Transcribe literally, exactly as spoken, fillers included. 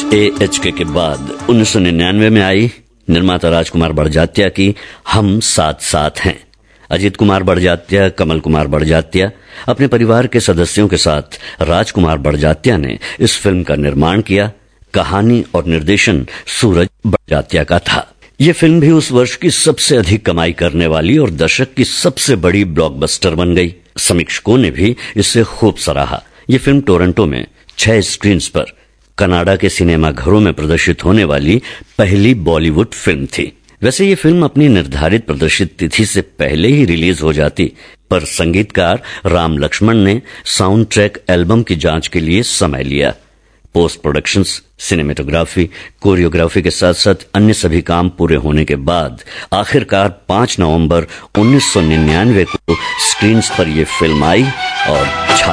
A H के के बाद उन्नीस सौ निन्यानवे में आई निर्माता राजकुमार बड़जात्या की हम साथ साथ हैं। अजीत कुमार बड़जात्या, कमल कुमार बड़जात्या अपने परिवार के सदस्यों के साथ राजकुमार बड़जात्या ने इस फिल्म का निर्माण किया। कहानी और निर्देशन सूरज बड़जात्या का था। यह फिल्म भी उस वर्ष की सबसे अधिक कमाई करने वाली और दशक की सबसे बड़ी ब्लॉकबस्टर बन गई। समीक्षकों ने भी इसे खूब सराहा। यह फिल्म टोरंटो में छह स्क्रीन्स पर कनाडा के सिनेमा घरों में प्रदर्शित होने वाली पहली बॉलीवुड फिल्म थी। वैसे ये फिल्म अपनी निर्धारित प्रदर्शित तिथि से पहले ही रिलीज हो जाती, पर संगीतकार राम लक्ष्मण ने साउंड ट्रैक एल्बम की जांच के लिए समय लिया। पोस्ट प्रोडक्शंस, सिनेमेटोग्राफी, कोरियोग्राफी के साथ साथ अन्य सभी काम पूरे होने के बाद आखिरकार पांच नवंबर उन्नीस सौ निन्यानवे को स्क्रीन्स पर यह फिल्म आई और